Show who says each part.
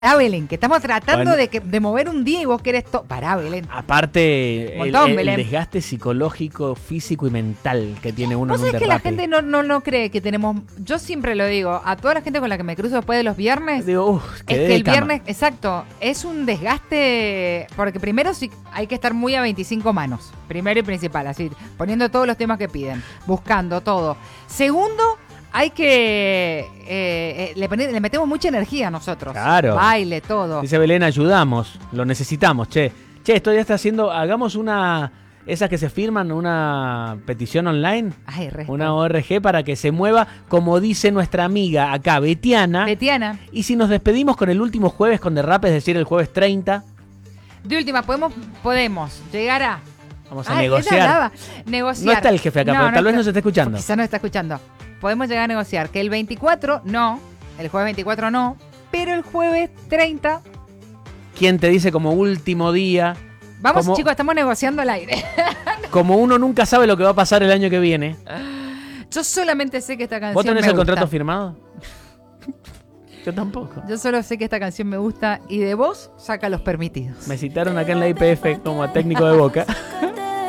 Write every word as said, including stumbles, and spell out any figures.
Speaker 1: Pará, Belén, que estamos tratando
Speaker 2: Bueno.
Speaker 1: de, que, de mover un día y vos querés todo. Pará, Belén.
Speaker 2: Aparte, el,
Speaker 1: Montón,
Speaker 2: el
Speaker 1: Belén.
Speaker 2: desgaste psicológico, físico y mental que tiene uno
Speaker 1: Vos
Speaker 2: en un
Speaker 1: sabés que la
Speaker 2: derrape.
Speaker 1: gente no, no, no cree que tenemos. Yo siempre lo digo, a toda la gente con la que me cruzo después de los viernes.
Speaker 2: Digo, uff,
Speaker 1: Es
Speaker 2: quedé
Speaker 1: que
Speaker 2: de
Speaker 1: el
Speaker 2: cama.
Speaker 1: viernes, exacto, es un desgaste, porque primero sí hay que estar muy a veinticinco manos, primero y principal, así, poniendo todos los temas que piden, buscando todo. Segundo, hay que, eh, eh, le, pone- le metemos mucha energía a nosotros,
Speaker 2: Claro.
Speaker 1: baile, todo.
Speaker 2: Dice Belén, ayudamos, lo necesitamos, che. Che, esto ya está haciendo, hagamos una, esas que se firman, una petición online,
Speaker 1: Ay, re.
Speaker 2: una O R G para que se mueva, como dice nuestra amiga acá, Betiana.
Speaker 1: Betiana,
Speaker 2: Y si nos despedimos con el último jueves con derrape, es decir, el jueves treinta,
Speaker 1: de última, podemos, podemos llegar a...
Speaker 2: vamos a
Speaker 1: Ay,
Speaker 2: negociar.
Speaker 1: ella hablaba, negociar.
Speaker 2: No está el jefe acá, pero tal vez no se está escuchando.
Speaker 1: Quizás no está escuchando. Podemos llegar a negociar que el veinticuatro no, el jueves veinticuatro no, pero el jueves treinta.
Speaker 2: ¿Quién te dice como último día?
Speaker 1: Vamos,
Speaker 2: Como-
Speaker 1: chicos, estamos negociando al aire.
Speaker 2: Como uno nunca sabe lo que va a pasar el año que viene.
Speaker 1: Yo solamente sé que esta canción
Speaker 2: ¿Vos tenés
Speaker 1: me
Speaker 2: el
Speaker 1: gusta.
Speaker 2: contrato firmado? Yo tampoco.
Speaker 1: Yo solo sé que esta canción me gusta y de vos saca los permitidos.
Speaker 2: Me citaron acá en la I P F como técnico de Boca.